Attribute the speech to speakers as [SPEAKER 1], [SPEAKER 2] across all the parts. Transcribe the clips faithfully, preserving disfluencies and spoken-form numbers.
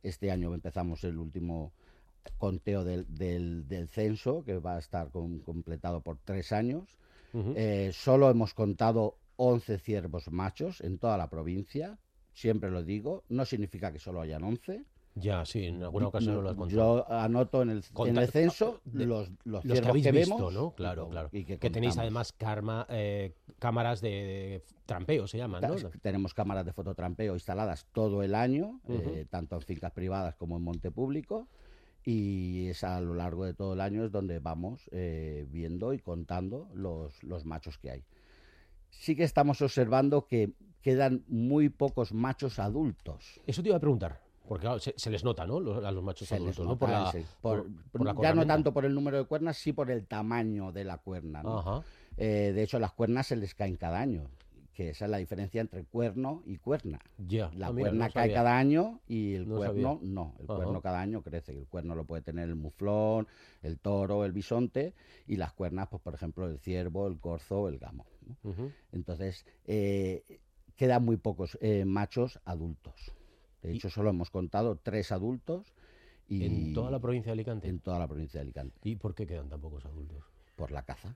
[SPEAKER 1] Este año empezamos el último conteo del, del, del censo, que va a estar con, completado por tres años. Uh-huh. Eh, solo hemos contado once ciervos machos en toda la provincia. Siempre lo digo, no significa que solo hayan once.
[SPEAKER 2] Ya, sí, en alguna ocasión no, lo has contado.
[SPEAKER 1] Yo anoto en el, Conta- en el censo de, los, los,
[SPEAKER 2] los que habéis
[SPEAKER 1] que
[SPEAKER 2] visto,
[SPEAKER 1] vemos,
[SPEAKER 2] ¿no? Claro, claro.
[SPEAKER 1] Y que,
[SPEAKER 2] que tenéis además karma, eh, cámaras de, de trampeo, se llaman, ¿no?
[SPEAKER 1] Tenemos cámaras de fototrampeo instaladas todo el año, uh-huh. eh, tanto en fincas privadas como en monte público. Y es a lo largo de todo el año es donde vamos eh, viendo y contando los, los machos que hay. Sí que estamos observando que quedan muy pocos machos adultos.
[SPEAKER 2] Eso te iba a preguntar, porque claro, se, se les nota, ¿no? Los, a los machos
[SPEAKER 1] se
[SPEAKER 2] adultos,
[SPEAKER 1] nota,
[SPEAKER 2] ¿no? Por la,
[SPEAKER 1] sí. por,
[SPEAKER 2] por, por la
[SPEAKER 1] ya no tanto por el número de cuernas, sí por el tamaño de la cuerna, ¿no?
[SPEAKER 2] Ajá.
[SPEAKER 1] Eh, de hecho, las cuernas se les caen cada año, que esa es la diferencia entre cuerno y cuerna.
[SPEAKER 2] Ya.
[SPEAKER 1] La
[SPEAKER 2] ah, mira,
[SPEAKER 1] cuerna
[SPEAKER 2] no
[SPEAKER 1] cae
[SPEAKER 2] sabía.
[SPEAKER 1] cada año y el
[SPEAKER 2] no
[SPEAKER 1] cuerno
[SPEAKER 2] sabía.
[SPEAKER 1] no. El
[SPEAKER 2] Ajá.
[SPEAKER 1] cuerno cada año crece. El cuerno lo puede tener el muflón, el toro, el bisonte, y las cuernas, pues por ejemplo, el ciervo, el corzo, el gamo, ¿no?
[SPEAKER 2] Uh-huh.
[SPEAKER 1] Entonces, eh, quedan muy pocos eh, machos adultos. De hecho, solo hemos contado tres adultos. Y
[SPEAKER 2] ¿En toda la provincia de Alicante?
[SPEAKER 1] En toda la provincia de Alicante.
[SPEAKER 2] ¿Y por qué quedan tan pocos adultos?
[SPEAKER 1] Por la caza.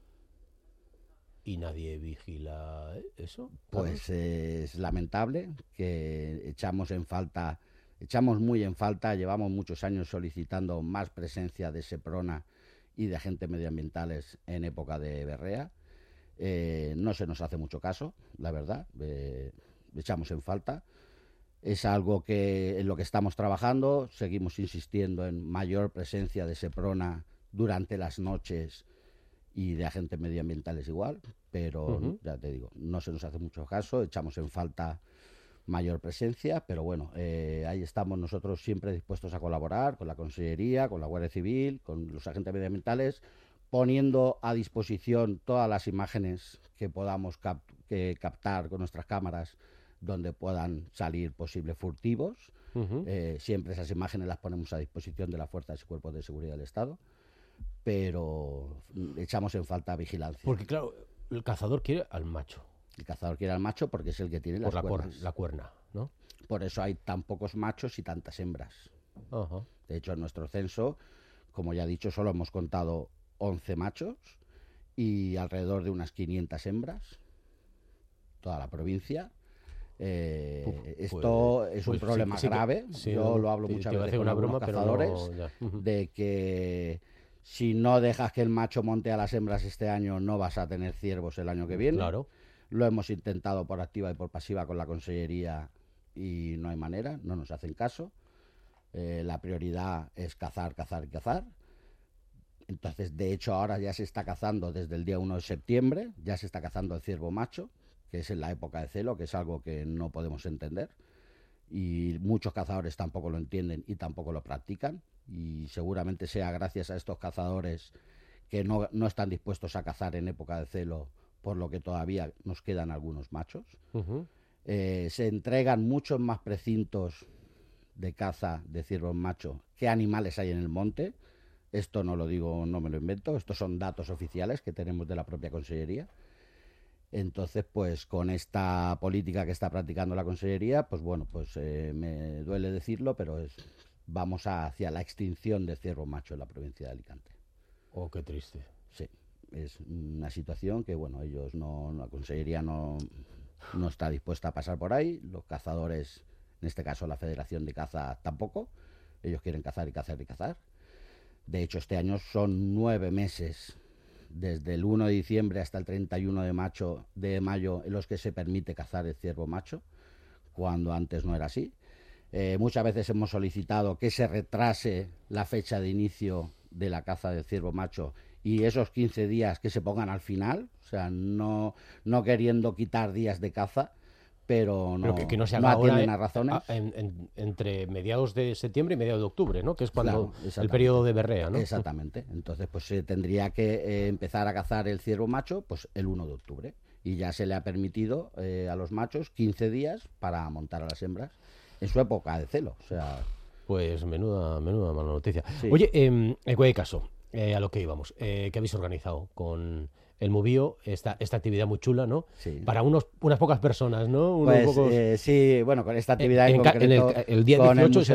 [SPEAKER 2] ¿Y nadie vigila eso?
[SPEAKER 1] Pues eh, es lamentable que echamos en falta, echamos muy en falta, llevamos muchos años solicitando más presencia de Seprona y de agentes medioambientales en época de berrea. Eh, no se nos hace mucho caso, la verdad, eh, echamos en falta. Es algo que en lo que estamos trabajando, seguimos insistiendo en mayor presencia de Seprona durante las noches y de agentes medioambientales igual, pero uh-huh. ya te digo, no se nos hace mucho caso, echamos en falta mayor presencia, pero bueno, eh, ahí estamos nosotros siempre dispuestos a colaborar con la Consellería, con la Guardia Civil, con los agentes medioambientales, poniendo a disposición todas las imágenes que podamos cap- que captar con nuestras cámaras donde puedan salir posibles furtivos. Uh-huh. Eh, siempre esas imágenes las ponemos a disposición de las fuerzas y cuerpos de seguridad del Estado, pero echamos en falta vigilancia.
[SPEAKER 2] Porque claro, el cazador quiere al macho.
[SPEAKER 1] El cazador quiere al macho porque es el que tiene
[SPEAKER 2] Por
[SPEAKER 1] las
[SPEAKER 2] la
[SPEAKER 1] cuernas.
[SPEAKER 2] Cuer- la cuerna, ¿no?
[SPEAKER 1] Por eso hay tan pocos machos y tantas hembras.
[SPEAKER 2] Uh-huh.
[SPEAKER 1] De hecho, en nuestro censo, como ya he dicho, solo hemos contado once machos y alrededor de unas quinientas hembras. Toda la provincia. Eh, Uf, esto pues, es un pues, problema sí, grave.
[SPEAKER 2] Sí,
[SPEAKER 1] Yo
[SPEAKER 2] no,
[SPEAKER 1] lo hablo
[SPEAKER 2] te,
[SPEAKER 1] muchas
[SPEAKER 2] te
[SPEAKER 1] veces con
[SPEAKER 2] una
[SPEAKER 1] algunos
[SPEAKER 2] broma,
[SPEAKER 1] cazadores,
[SPEAKER 2] pero no, uh-huh.
[SPEAKER 1] de que si no dejas que el macho monte a las hembras este año, no vas a tener ciervos el año que viene.
[SPEAKER 2] Claro.
[SPEAKER 1] Lo hemos intentado por activa y por pasiva con la Consellería y no hay manera, no nos hacen caso. Eh, la prioridad es cazar, cazar y cazar. Entonces, de hecho, ahora ya se está cazando desde el día uno de septiembre, ya se está cazando el ciervo macho, que es en la época de celo, que es algo que no podemos entender. Y muchos cazadores tampoco lo entienden y tampoco lo practican. Y seguramente sea gracias a estos cazadores que no, no están dispuestos a cazar en época de celo, por lo que todavía nos quedan algunos machos.
[SPEAKER 2] Uh-huh.
[SPEAKER 1] Eh, se entregan muchos más precintos de caza de ciervos macho que animales hay en el monte. Esto no lo digo, no me lo invento, estos son datos oficiales que tenemos de la propia Consellería. Entonces, pues con esta política que está practicando la Consellería, pues bueno, pues eh, me duele decirlo, pero es, vamos a, hacia la extinción del ciervo macho en la provincia de Alicante.
[SPEAKER 2] Oh, qué triste.
[SPEAKER 1] Sí, es una situación que, bueno, ellos no, la Consellería no, no está dispuesta a pasar por ahí, los cazadores, en este caso la Federación de Caza tampoco, ellos quieren cazar y cazar y cazar. De hecho, este año son nueve meses, desde el uno de diciembre hasta el treinta y uno de mayo, de mayo en los que se permite cazar el ciervo macho, cuando antes no era así. Eh, muchas veces hemos solicitado que se retrase la fecha de inicio de la caza del ciervo macho y esos quince días que se pongan al final, o sea, no, no queriendo quitar días de caza, pero no,
[SPEAKER 2] pero que, que no, se
[SPEAKER 1] no
[SPEAKER 2] haga
[SPEAKER 1] atienden
[SPEAKER 2] ahora,
[SPEAKER 1] a razones.
[SPEAKER 2] A, en, en, entre mediados de septiembre y mediados de octubre, ¿no? Que es cuando
[SPEAKER 1] Claro,
[SPEAKER 2] el periodo de berrea, ¿no?
[SPEAKER 1] Exactamente. Entonces, pues se tendría que eh, empezar a cazar el ciervo macho pues el uno de octubre. Y ya se le ha permitido eh, a los machos quince días para montar a las hembras en su época de celo. O sea...
[SPEAKER 2] Pues menuda, menuda mala noticia.
[SPEAKER 1] Sí.
[SPEAKER 2] Oye, eh, en cualquier caso, eh, a lo que íbamos, eh, ¿qué habéis organizado con el Movío? Esta, esta actividad muy chula, ¿no?
[SPEAKER 1] Sí.
[SPEAKER 2] Para unos, unas pocas personas, ¿no? Unos
[SPEAKER 1] Pues
[SPEAKER 2] pocos...
[SPEAKER 1] eh, sí, bueno, con esta actividad
[SPEAKER 2] en,
[SPEAKER 1] en,
[SPEAKER 2] en
[SPEAKER 1] concreto...
[SPEAKER 2] el, el día
[SPEAKER 1] con
[SPEAKER 2] dieciocho
[SPEAKER 1] el
[SPEAKER 2] se